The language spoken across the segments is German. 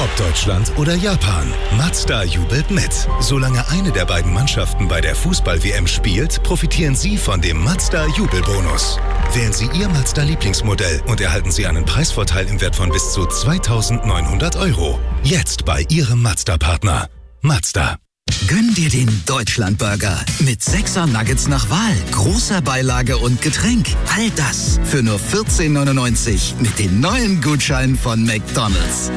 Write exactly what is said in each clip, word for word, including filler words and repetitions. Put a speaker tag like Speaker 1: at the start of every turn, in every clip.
Speaker 1: Ob Deutschland oder Japan, Mazda jubelt mit. Solange eine der beiden Mannschaften bei der Fußball-W M spielt, profitieren Sie von dem Mazda-Jubelbonus. Wählen Sie Ihr Mazda-Lieblingsmodell und erhalten Sie einen Preisvorteil im Wert von bis zu zweitausendneunhundert Euro. Jetzt bei Ihrem Mazda-Partner. Mazda.
Speaker 2: Gönn dir den Deutschlandburger mit sechser Nuggets nach Wahl, großer Beilage und Getränk. All das für nur vierzehn neunundneunzig mit den neuen Gutscheinen von McDonald's.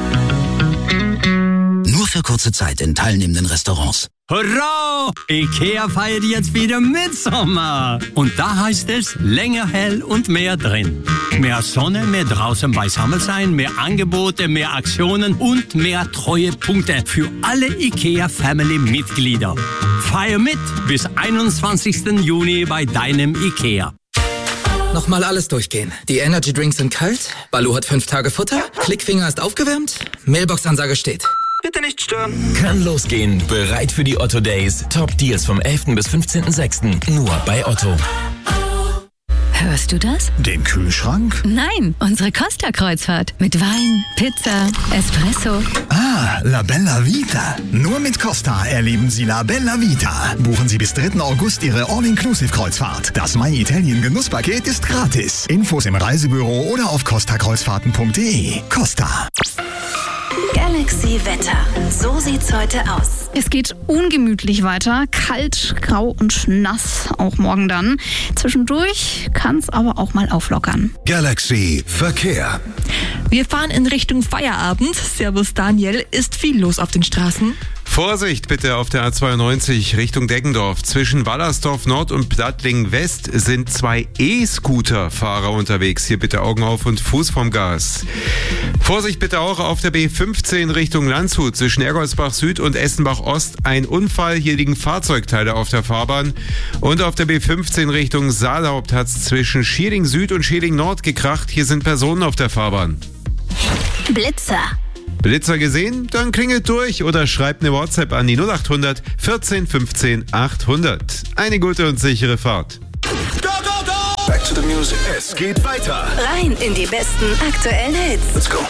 Speaker 2: Nur für kurze Zeit in teilnehmenden Restaurants.
Speaker 3: Hurra! IKEA feiert jetzt wieder Mitsommer. Und da heißt es länger hell und mehr drin. Mehr Sonne, mehr draußen beisammen sein, mehr Angebote, mehr Aktionen und mehr Treuepunkte für alle IKEA-Family-Mitglieder. Feier mit bis einundzwanzigsten Juni bei deinem IKEA.
Speaker 4: Nochmal alles durchgehen. Die Energy Drinks sind kalt, Baloo hat fünf Tage Futter, Klickfinger ist aufgewärmt, Mailbox-Ansage steht. Bitte nicht stören.
Speaker 5: Kann losgehen. Bereit für die Otto Days. Top Deals vom elften bis fünfzehnten sechsten Nur bei Otto.
Speaker 6: Hörst du das?
Speaker 7: Den Kühlschrank?
Speaker 6: Nein, unsere Costa-Kreuzfahrt. Mit Wein, Pizza, Espresso.
Speaker 7: Ah, La Bella Vita. Nur mit Costa erleben Sie La Bella Vita. Buchen Sie bis dritten August Ihre All-Inclusive-Kreuzfahrt. Das My Italien Genusspaket ist gratis. Infos im Reisebüro oder auf costa kreuzfahrten punkt de. Costa.
Speaker 8: Galaxy Wetter. So sieht's heute aus.
Speaker 9: Es geht ungemütlich weiter. Kalt, grau und nass. Auch morgen dann. Zwischendurch kann es aber auch mal auflockern.
Speaker 1: Galaxy Verkehr.
Speaker 10: Wir fahren in Richtung Feierabend. Servus Daniel. Ist viel los auf den Straßen?
Speaker 11: Vorsicht bitte auf der A zweiundneunzig Richtung Deggendorf. Zwischen Wallersdorf Nord und Plattling West sind zwei E-Scooter-Fahrer unterwegs. Hier bitte Augen auf und Fuß vom Gas. Vorsicht bitte auch auf der B fünfzehn Richtung Landshut. Zwischen Ergoldsbach Süd und Essenbach Ost ein Unfall. Hier liegen Fahrzeugteile auf der Fahrbahn. Und auf der B fünfzehn Richtung Saalhaupt hat es zwischen Schieling Süd und Schieling Nord gekracht. Hier sind Personen auf der Fahrbahn.
Speaker 8: Blitzer.
Speaker 11: Blitzer gesehen? Dann klingelt durch oder schreibt eine WhatsApp an die null acht hundert vierzehn fünfzehn achthundert. Eine gute und sichere Fahrt.
Speaker 1: Back to the music. Es geht weiter.
Speaker 8: Rein in die besten aktuellen Hits.
Speaker 1: Let's go.